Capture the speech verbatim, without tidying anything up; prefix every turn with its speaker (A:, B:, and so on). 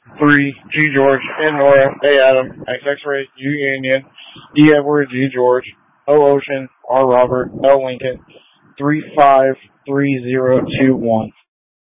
A: three, G George, N Nora, A Adam, X X-Ray, U Union, D Edward, G George, O Ocean, R Robert, L Lincoln, three five three zero two one.